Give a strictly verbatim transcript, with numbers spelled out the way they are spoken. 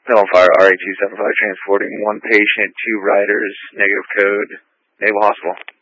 Naval Fire R eight two seven five transporting one patient, two riders, negative code, Naval Hospital.